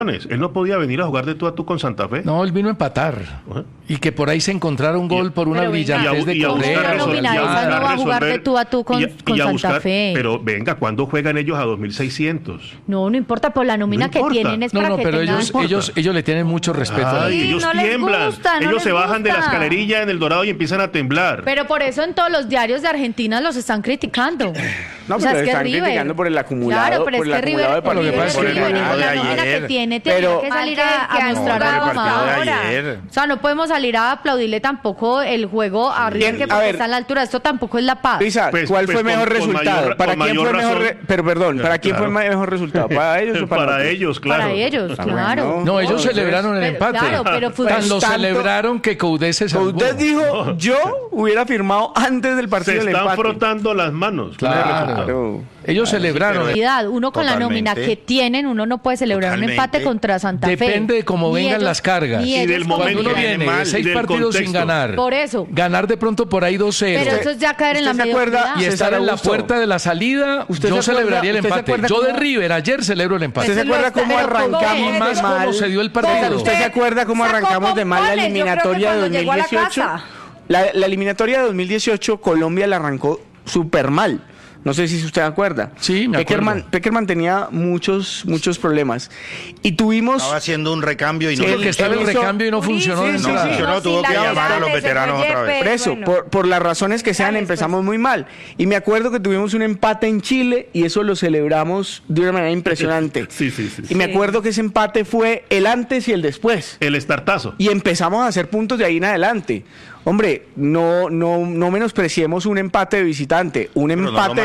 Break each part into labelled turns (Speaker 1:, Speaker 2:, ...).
Speaker 1: Él no podía venir a jugar de tú a tú con Santa Fe.
Speaker 2: No, él vino a empatar. Y que por ahí se encontrara un gol por una brillantez de Correa.
Speaker 3: No va a jugar de tú a tú con Santa Fe.
Speaker 1: Pero venga, ¿cuándo juegan ellos a 2.600?
Speaker 3: No importa, por la nómina que tienen es para que
Speaker 2: pero
Speaker 3: tengan...
Speaker 2: ellos le tienen mucho respeto a
Speaker 1: Ay, ellos
Speaker 3: no les
Speaker 1: tiemblan.
Speaker 3: gusta, no
Speaker 1: ellos
Speaker 3: les
Speaker 1: se bajan de la
Speaker 3: gusta.
Speaker 1: escalerilla en El Dorado y empiezan a temblar.
Speaker 3: Pero por eso en todos los diarios de Argentina los están criticando.
Speaker 4: No, pero están criticando por el acumulado.
Speaker 3: Claro, pero
Speaker 4: por
Speaker 3: es
Speaker 4: el
Speaker 3: que River,
Speaker 4: acumulado de
Speaker 2: Lo que pasa es que
Speaker 3: River,
Speaker 2: el
Speaker 3: con la
Speaker 5: partido de
Speaker 3: nómina que
Speaker 5: ayer,
Speaker 3: tiene, tenía que salir a mostrar algo
Speaker 5: el partido de
Speaker 3: ahora.
Speaker 5: ayer.
Speaker 3: O sea, no podemos salir a aplaudirle tampoco el juego a River, que porque está a la altura. Esto tampoco es la paz.
Speaker 4: Pisa, ¿cuál fue mejor resultado? ¿Para quién fue mejor? Pero perdón, ¿para quién fue mejor resultado? ¿Para ellos o
Speaker 1: para ellos, claro.
Speaker 3: Para ellos, claro.
Speaker 2: No, ellos celebraron el empate.
Speaker 3: Claro, pero
Speaker 2: Tan lo celebraron que Coudet se salvó.
Speaker 4: Coudet dijo, yo hubiera firmado antes del partido del empate.
Speaker 1: Se están frotando las manos.
Speaker 2: Claro. Ellos celebraron.
Speaker 3: Uno con la nómina que tienen, uno no puede celebrar un empate contra Santa Fe.
Speaker 2: Depende de cómo vengan las cargas.
Speaker 1: Y del momento.
Speaker 2: Cuando uno viene de 6 partidos sin ganar.
Speaker 3: Por eso.
Speaker 2: Ganar de pronto por ahí 2-0.
Speaker 3: Pero eso es ya caer en la mediocridad.
Speaker 2: Y estar en la puerta de la salida, yo celebraría el empate. Yo de River ayer celebro el empate.
Speaker 4: ¿Usted se acuerda cómo arrancamos
Speaker 2: más
Speaker 4: mal?
Speaker 2: cómo se dio el partido?
Speaker 4: ¿Usted se acuerda cómo arrancamos de mal la eliminatoria de 2018? La eliminatoria de 2018, Colombia la arrancó súper mal. No sé si usted se acuerda.
Speaker 2: Sí, me acuerdo.
Speaker 4: Peckerman tenía muchos problemas. Y tuvimos...
Speaker 5: Estaba haciendo un recambio y no...
Speaker 2: Sí, porque estaba el recambio y no funcionó.
Speaker 5: No funcionó, tuvo que llamar a los veteranos otra vez.
Speaker 4: Por eso, por las razones que sean, empezamos muy mal. Y me acuerdo que tuvimos un empate en Chile y eso lo celebramos de una manera impresionante.
Speaker 1: Sí.
Speaker 4: Y me acuerdo que ese empate fue el antes y el después.
Speaker 1: El estartazo.
Speaker 4: Y empezamos a hacer puntos de ahí en adelante. Hombre, no menospreciemos un empate de visitante, un empate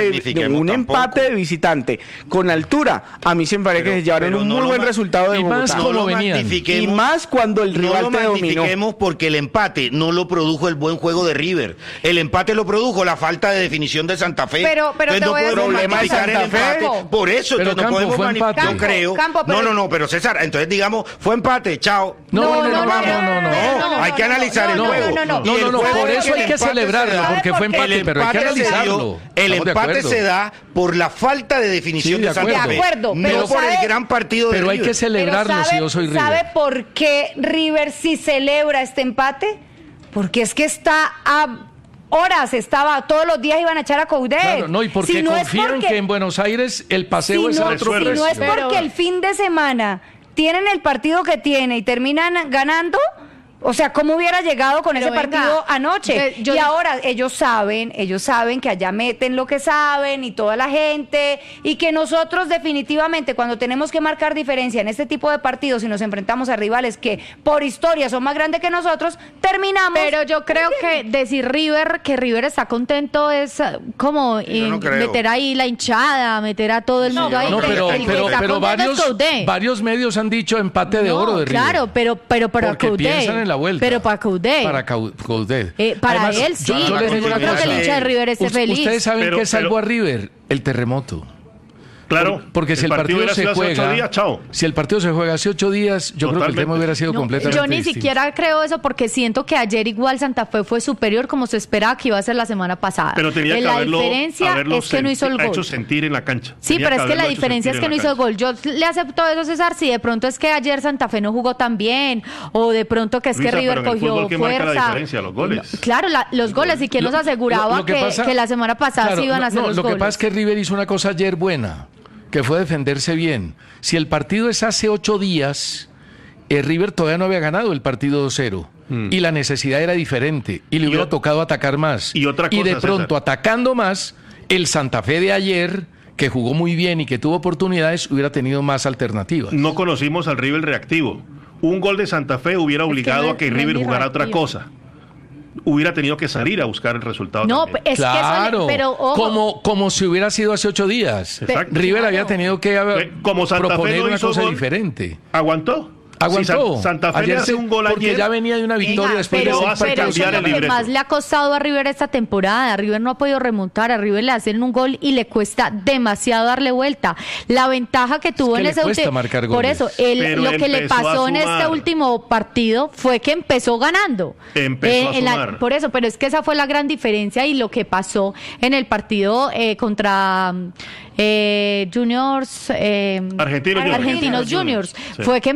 Speaker 4: de visitante con altura. A mí siempre parece que se llevaron un muy buen resultado de Bogotá.
Speaker 2: Y más como venían.
Speaker 4: Y más cuando el rival te dominó.
Speaker 5: No lo magnifiquemos porque el empate no lo produjo el buen juego de River. El empate lo produjo la falta de definición de Santa Fe.
Speaker 3: Pero
Speaker 5: entonces
Speaker 3: te
Speaker 5: no
Speaker 3: voy a
Speaker 5: podemos
Speaker 3: decir
Speaker 5: magnificar el empate.
Speaker 3: Campo.
Speaker 5: Por eso
Speaker 2: Pero
Speaker 5: no podemos magnificar. Yo creo. No, pero César, entonces digamos, fue empate, chao.
Speaker 2: No.
Speaker 5: Hay que analizar el juego.
Speaker 2: No, por eso hay que celebrarlo, porque fue empate, pero hay que analizarlo.
Speaker 5: El empate se da por la falta de definición de Santa Fe.
Speaker 3: De acuerdo, pero
Speaker 5: no por el gran partido de
Speaker 2: Pero hay
Speaker 5: River.
Speaker 2: que celebrarlo si yo soy River.
Speaker 6: ¿Sabe por qué River sí celebra este empate? Porque es que está a horas, todos los días iban a echar a Coudet.
Speaker 2: Claro, no, y porque confían que en Buenos Aires el paseo es a otro precio.
Speaker 6: Si no es porque el fin de semana tienen el partido que tiene y terminan ganando... O sea, ¿cómo hubiera llegado con ese partido anoche? Y ahora ellos saben que allá meten lo que saben y toda la gente, y que nosotros definitivamente cuando tenemos que marcar diferencia en este tipo de partidos y nos enfrentamos a rivales que por historia son más grandes que nosotros, terminamos.
Speaker 3: Pero yo creo que decir que River está contento es como meter ahí la hinchada, meter a todo el mundo ahí.
Speaker 2: No, pero varios medios han dicho empate de oro de River.
Speaker 3: Claro, pero para Coudet.
Speaker 2: La vuelta.
Speaker 3: Pero para Coudet.
Speaker 2: Para Coudet.
Speaker 3: Para él sí.
Speaker 2: Yo les digo una
Speaker 3: creo
Speaker 2: cosa.
Speaker 3: que el hincha de River esté feliz.
Speaker 2: Ustedes saben qué salvó a River, el terremoto.
Speaker 1: Claro,
Speaker 2: porque si el partido se juega, si el partido se juega hace 8 días, yo creo que el tema hubiera sido completamente
Speaker 3: Yo ni siquiera creo eso porque siento que ayer igual Santa Fe fue superior como se esperaba que iba a ser la semana pasada.
Speaker 1: Pero tenía que haberlo
Speaker 3: es que no hizo el gol.
Speaker 1: hecho sentir en la cancha.
Speaker 3: Sí, pero es que la diferencia es que no hizo el gol. Yo le acepto eso, César, si de pronto es que ayer Santa Fe no jugó tan bien o de pronto que es que River cogió fuerza.
Speaker 1: La diferencia, los goles.
Speaker 3: Claro, los goles. ¿Y quién nos aseguraba que la semana pasada sí iban a hacer los goles?
Speaker 2: Lo que pasa es que River hizo una cosa ayer buena, que fue defenderse bien. Si el partido es hace 8 días, River todavía no había ganado el partido 2-0. Y la necesidad era diferente. Y le hubiera tocado atacar más.
Speaker 1: Y otra cosa,
Speaker 2: y de pronto,
Speaker 1: César,
Speaker 2: atacando más, el Santa Fe de ayer, que jugó muy bien y que tuvo oportunidades, hubiera tenido más alternativas.
Speaker 1: No conocimos al River reactivo. Un gol de Santa Fe hubiera obligado a que River jugara otra cosa. Hubiera tenido que salir a buscar el resultado.
Speaker 3: No,
Speaker 1: también.
Speaker 3: es
Speaker 2: claro,
Speaker 3: que pero ojo,
Speaker 2: como si hubiera sido hace 8 días.
Speaker 1: Exacto.
Speaker 2: River había tenido que
Speaker 1: como Santa
Speaker 2: proponer
Speaker 1: Fe no
Speaker 2: una
Speaker 1: hizo
Speaker 2: cosa
Speaker 1: gol,
Speaker 2: diferente.
Speaker 1: Aguantó.
Speaker 2: Aguantó.
Speaker 1: Si Santa Fe le hace un gol
Speaker 2: porque
Speaker 1: ayer,
Speaker 2: ya venía de una victoria después
Speaker 3: pero,
Speaker 2: de
Speaker 3: pero eso es lo que más le ha costado a River esta temporada. River no ha podido remontar, a River le hacen un gol y le cuesta demasiado darle vuelta. La ventaja que tuvo en ese último, por eso lo que le pasó en este último partido fue que empezó ganando.
Speaker 1: Empezó a sumar.
Speaker 3: Por eso, pero es que esa fue la gran diferencia y lo que pasó en el partido contra Juniors,
Speaker 1: Argentinos
Speaker 3: Juniors,
Speaker 1: sí.
Speaker 3: fue que